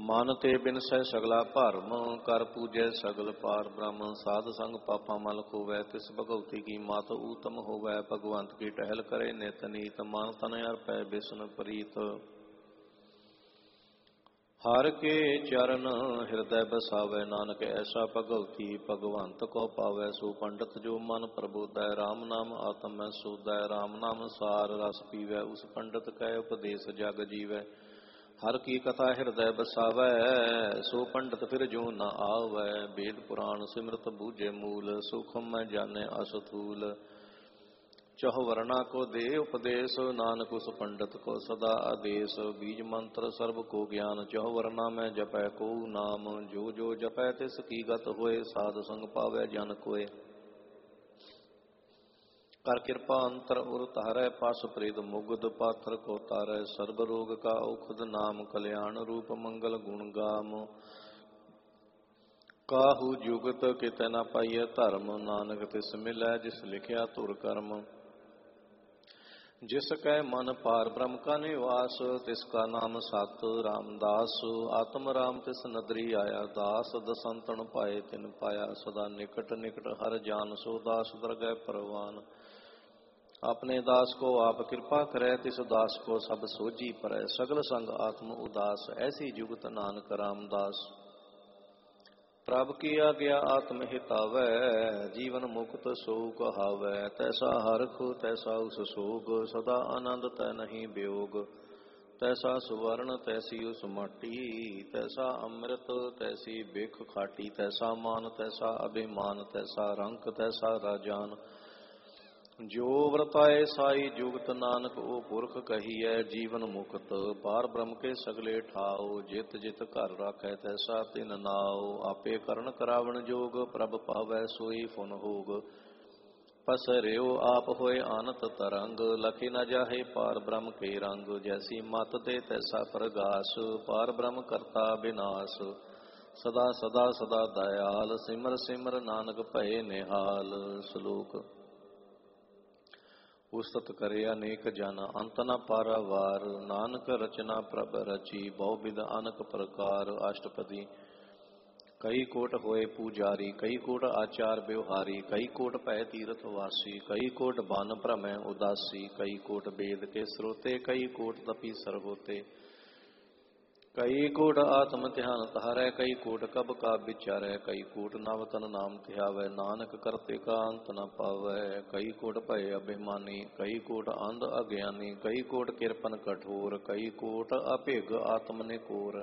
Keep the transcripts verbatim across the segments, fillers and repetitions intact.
ਮਨ ਤੇ ਬਿਨਸੈ ਸਗਲਾ ਭਰਮ, ਕਰ ਪੂਜੈ ਸਗਲ ਪਾਰ ਬ੍ਰਹਮ। ਸਾਧ ਸੰਗ ਪਾਪਾ ਮਲ ਖੋਵੈ, ਤਿਸ ਭਗਉਤੀ ਕੀ ਮਾਤ ਊਤਮ ਹੋਵੈ। ਭਗਵੰਤ ਕੀ ਟਹਿਲ ਕਰੇ ਨਿਤ ਨੀਤ, ਮਨ ਤਨ ਅਰਪੈ ਬਿਸਨ ਪ੍ਰੀਤ। ਹਰ ਕੇ ਚਰਨ ਹਿਰਦੈ ਬਸਾਵੈ, ਨਾਨਕ ਐਸਾ ਭਗਉਤੀ ਭਗਵੰਤ ਕੋ ਪਾਵੈ। ਸੋ ਪੰਡਤ ਜੋ ਮਨ ਪ੍ਰਬੋਧੈ, ਰਾਮ ਨਾਮ ਆਤਮ ਮੈਂ ਸੋਧੈ। ਰਾਮ ਨਾਮ ਸਾਰ ਰਸ ਪੀਵੈ, ਉਸ ਪੰਡਤ ਕੈ ਉਪਦੇਸ ਜਗ ਜੀਵੈ। ਹਰ ਕੀ ਕਥਾ ਹਿਰਦੈ ਬਸਾਵੈ, ਸੋ ਪੰਡਤ ਫਿਰ ਜੋ ਨ ਆਵੈ। ਵੇਦ ਪੁਰਾਣ ਸਿਮਰਤ ਬੂਝੇ ਮੂਲ, ਸੂਖਮ ਮੈਂ ਜਾਣੈ ਅਸਥੂਲ। ਚਹੁ ਵਰਣਾ ਕੋ ਦੇ ਉਪਦੇਸ਼, ਨਾਨਕ ਉਸ ਪੰਡਤ ਕੋ ਸਦਾ ਆਦੇਸ਼। ਬੀਜ ਮੰਤਰ ਸਰਬ ਕੋ ਗਿਆਨ, ਚਹੁ ਵਰਣਾ ਮੈਂ ਜਪੈ ਕੋ ਨਾਮ। ਜੋ ਜੋ ਜਪੈ ਤਿਸ ਕੀ ਗਤ ਹੋਏ, ਸਾਧ ਸੰਗ ਪਾਵੈ ਜਨ ਕੋਏ। ਕਰ ਕਿਰਪਾ ਅੰਤਰ ਉਰ ਤਾਰੈ, ਪਸ ਪ੍ਰੀਤ ਮੁਗਧ ਪਾਥਰ ਕੋ ਤਾਰੈ। ਸਰਬ ਰੋਗ ਕਾ ਔਖਦ ਨਾਮ, ਕਲਿਆਣ ਰੂਪ ਮੰਗਲ ਗੁਣ ਗਾਮ। ਕਾਹੂ ਜੁਗਤ ਕਿਤੈ ਨ ਪਾਈਐ ਧਰਮ, ਨਾਨਕ ਤਿਸ ਮਿਲੈ ਜਿਸ ਲਿਖਿਆ ਧੁਰ ਕਰਮ। ਜਿਸ ਕੈ ਮਨ ਪਾਰ ਬ੍ਰਹਮ ਕਾ ਨਿਵਾਸ, ਤਿਸ ਕਾ ਨਾਮ ਸਤ ਰਾਮਦਾਸ। ਆਤਮ ਰਾਮ ਤਿਸ ਨਦਰੀ ਆਇਆ, ਦਾਸ ਦਸੰਤਨ ਪਾਏ ਤਿਨ ਪਾਇਆ। ਸਦਾ ਨਿਕਟ ਨਿਕਟ ਹਰ ਜਾਨ, ਸੋ ਦਾਸ ਦਰਗਹਿ ਪਰਵਾਨ। ਆਪਣੇ ਦਾਸ ਕੋ ਆਪ ਕਿਰਪਾ ਕਰੈ, ਤਿਸ ਦਾਸ ਕੋ ਸਭ ਸੋਝੀ ਪਰੈ। ਸਗਲ ਸੰਗ ਆਤਮ ਉਦਾਸ, ਐਸੀ ਜੁਗਤ ਨਾਨਕ ਰਾਮਦਾਸ। ਪ੍ਰਭ ਕੀ ਆਗਿਆ ਆਤਮ ਹਿਤਾਵੈ, ਜੀਵਨ ਮੁਕਤ ਸੋ ਕਹਾਵੈ। ਤੈਸਾ ਹਰਖ ਤੈਸਾ ਉਸ ਸੋਗ, ਸਦਾ ਆਨੰਦ ਤੈ ਨਹੀਂ ਵਿਯੋਗ। ਤੈਸਾ ਸੁਵਰਨ ਤੈਸੀ ਉਸ ਮਾਟੀ, ਤੈਸਾ ਅੰਮ੍ਰਿਤ ਤੈਸੀ ਬਿਖ ਖਾਟੀ। ਤੈਸਾ ਮਾਨ ਤੈਸਾ ਅਭਿਮਾਨ, ਤੈਸਾ ਰੰਕ ਤੈਸਾ ਰਾਜਾਨ। ਜੋ ਵਰਤਾਏ ਸਾਈ ਜੁਗਤ, ਨਾਨਕ ਉਹ ਪੁਰਖ ਕਹੀਐ ਜੀਵਨ ਮੁਕਤ। ਪਾਰ ਬ੍ਰਹਮ ਕੇ ਸਗਲੇ ਠਾਓ, ਜਿਤ ਜਿਤ ਘਰ ਰਾਖੈ ਤੈਸਾ ਤਿਨ ਨਾਉ। ਆਪੇ ਕਰਨ ਕਰਾਵਣ ਜੋਗ, ਪ੍ਰਭ ਪਾਵੈ ਸੋਈ ਫੁਨ ਹੋਗ। ਪਸਰਿਓ ਆਪ ਹੋਏ ਆਨਤ ਤਰੰਗ, ਲਖੇ ਨ ਜਾਹੇ ਪਾਰ ਬ੍ਰਹਮ ਕੇ ਰੰਗ। ਜੈਸੀ ਮਤ ਦੇ ਤੈਸਾ ਪ੍ਰਗਾਸ, ਪਾਰ ਬ੍ਰਹਮ ਕਰਤਾ ਬਿਨਾਸ਼। ਸਦਾ ਸਦਾ ਸਦਾ ਦਇਆਲ, ਸਿਮਰ ਸਿਮਰ ਨਾਨਕ ਭਏ ਨਿਹਾਲ। ਸ਼ਲੋਕ। ਉਸਤਤ ਕਰੇ ਅਨੇਕ ਜਨ, ਅੰਤ ਨ ਪਾਰਾਵਾਰ। ਨਾਨਕ ਰਚਨਾ ਪ੍ਰਭ ਰਚੀ, ਬਹੁ ਬਿਧ ਅਨਕ ਪ੍ਰਕਾਰ। ਅਸ਼ਟਪਦੀ। ਕਈ ਕੋਟ ਹੋਏ ਪੂਜਾਰੀ, ਕਈ ਕੋਟ ਆਚਾਰ ਵਿਵਹਾਰੀ। ਕਈ ਕੋਟ ਭੈ ਤੀਰਥ ਵਾਸੀ, ਕਈ ਕੋਟ ਬਨ ਭ੍ਰਮੈ ਉਦਾਸੀ। ਕਈ ਕੋਟ ਵੇਦ ਕੇ ਸਰੋਤੇ, ਕਈ ਕੋਟ ਤਪੀ ਸਰਹੋਤੇ। ਕਈ ਕੋਟ ਆਤਮ ਧਿਆਨ ਧਾਰੈ, ਕਈ ਕੋਟ ਕਬ ਕਾ ਵਿਚਾਰੈ। ਕਈ ਕੋਟ ਨਵ ਤਨ ਨਾਮ ਧਿਆਵੈ, ਨਾਨਕ ਕਰਤੇ ਕਾ ਅੰਤ ਨ ਪਾਵੈ। ਕਈ ਕੋਟ ਭਏ ਅਭਿਮਾਨੀ, ਕਈ ਕੋਟ ਅੰਧ ਅਗਿਆਨੀ। ਕਈ ਕੋਟ ਕਿਰਪਨ ਕਠੋਰ, ਕਈ ਕੋਟ ਅਭਿਗ ਆਤਮ ਨਿਕੋਰ।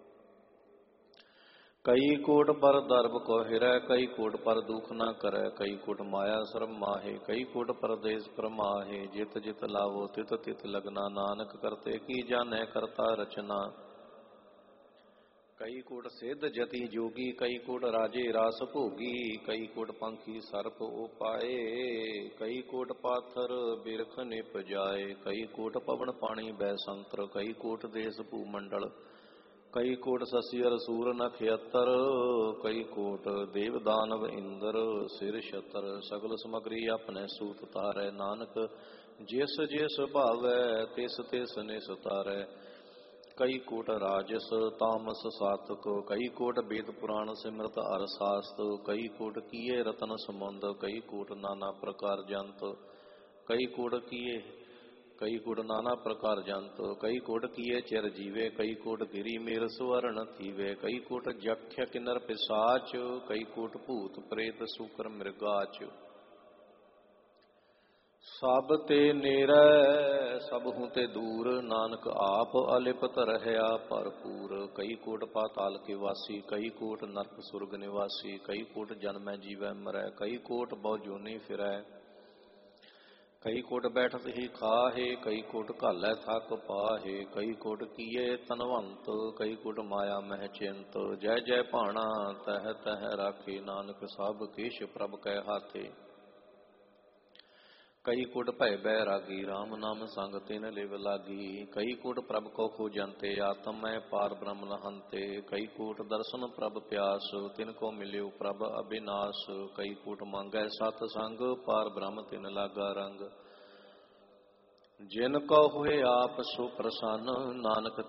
ਕਈ ਕੋਟ ਪਰ ਦਰਬ ਕੋ ਹਿਰੈ, ਕਈ ਕੋਟ ਪਰ ਦੁਖ ਨ ਕਰੈ। ਕਈ ਕੋਟ ਮਾਇਆ ਸਰਬ ਮਾਹੇ, ਕਈ ਕੋਟ ਪਰਦੇਸ ਪਰਮਾਹੇ। ਜਿਤ ਜਿਤ ਲਾਵੋ ਤਿਤ ਤਿਤ ਲਗਨਾ, ਨਾਨਕ ਕਰਤੇ ਕੀ ਜਾਣੈ ਕਰਤਾ ਰਚਨਾ। ਕਈ ਕੋਟ ਸਿੱਧ ਜਤੀ ਜੋਗੀ, ਕਈ ਕੋਟ ਰਾਜੇ ਰਾਸ ਭੋਗੀ। ਕਈ ਕੋਟ ਪੰਖੀ ਸਰਪ ਉਪਾਏ, ਕਈ ਕੋਟ ਪਾਥਰ ਬਿਰਖ ਨਿਪ ਜਾਏ। ਕਈ ਕੋਟ ਪਵਨ ਪਾਣੀ ਬੈ ਸੰਤਰ, ਕਈ ਕੋਟ ਦੇਸ ਭੂ ਮੰਡਲ। ਕਈ ਕੋਟ ਸਸੀ ਅਰ ਸੂਰ ਨਖਯਤਰ, ਕਈ ਕੋਟ ਦੇਵ ਦਾਨਵ ਇੰਦਰ ਸਿਰ ਛਤਰ। ਸਗਲ ਸਮਗਰੀ ਆਪਣੇ ਸੂਤ ਤਾਰੈ, ਨਾਨਕ ਜਿਸ ਜਿਸ ਭਾਵੈ ਤਿਸ ਤਿਸ ਨਿਸ ਤਾਰੈ। ਕਈ ਕੋਟ ਰਾਜਸ ਤਾਮਸ ਸਾਤਕ, ਕਈ ਕੋਟ ਵੇਦ ਪੁਰਾਣ ਸਿਮਰਤ ਅਰ ਸਾਸਤ। ਕਈ ਕੋਟ ਕੀਏ ਰਤਨ ਸਮੁੰਦ, ਕਈ ਕੋਟ ਨਾਨਾ ਪ੍ਰਕਾਰ ਜੰਤ। ਕਈ ਕੋਟ ਕੀਏ ਕਈ ਕੋਟ ਨਾਨਾ ਪ੍ਰਕਾਰ ਜੰਤ। ਕਈ ਕੋਟ ਕੀਏ ਚਿਰ ਜੀਵੇ, ਕਈ ਕੋਟ ਗਿਰੀ ਮੇਰ ਸਵਰਨ ਥੀਵੇ। ਕਈ ਕੋਟ ਜਖਿ ਕਿਨਰ ਪਿਸਾਚ, ਕਈ ਕੋਟ ਭੂਤ ਪ੍ਰੇਤ ਸੂਕਰ ਮਿਰਗਾਚ। ਸਭ ਤੇ ਨੇਰੈ ਸਭਹੁ ਤੇ ਦੂਰ, ਨਾਨਕ ਆਪ ਅਲਿਪਤ ਰਹਿਆ ਭਰਪੂਰ। ਕਈ ਕੋਟ ਪਾਤਾਲ ਕੇ ਵਾਸੀ, ਕਈ ਕੋਟ ਨਰਕ ਸੁਰਗ ਨਿਵਾਸੀ। ਕਈ ਕੋਟ ਜਨਮੈ ਜੀਵੈ ਮਰੈ, ਕਈ ਕੋਟ ਬਹੁ ਜੋਨੀ ਫਿਰੈ। ਕਈ ਕੋਟ ਬੈਠਤ ਹੀ ਖਾਹੇ, ਕਈ ਕੋਟ ਘਾਲੈ ਥਕ ਪਾਹੇ। ਕਈ ਕੋਟ ਕੀਏ ਧਨਵੰਤ, ਕਈ ਕੋਟ ਮਾਇਆ ਮਹਿ ਚਿੰਤ। ਜੈ ਜੈ ਭਾਣਾ ਤਹਿ ਤਹਿ ਰਾਖੇ, ਨਾਨਕ ਸਭ ਕਿਛ ਪ੍ਰਭ ਕੈ ਹਾਥੇ। ਕਈ ਕੋਟ ਭੈ ਬੈਰਾਗੀ, ਰਾਮ ਨਾਮ ਸੰਗ ਤਿਨ ਲਿਵ ਲਾਗੀ। ਕਈ ਕੋਟ ਪ੍ਰਭ ਕੋ ਖੋਜੰਤੇ, ਆਤਮ ਮੈਂ ਪਾਰ ਬ੍ਰਹਮ ਲਹੰਤੇ। ਕਈ ਕੋਟ ਦਰਸ਼ਨ ਪ੍ਰਭ ਪਿਆਸ, ਤਿਨ ਕੋ ਮਿਲਿਓ ਪ੍ਰਭ ਅਬਿਨਾਸ਼। ਕਈ ਕੋਟ ਮੰਗੈ ਸਤ ਸੰਗ, ਪਾਰ ਬ੍ਰਹਮ ਤਿਨ ਲਾਗਾ ਰੰਗ। ਜਿਨ ਕੋ ਹੋਏ ਆਪ ਸੋ ਪ੍ਰਸੰਨ, ਨਾਨਕ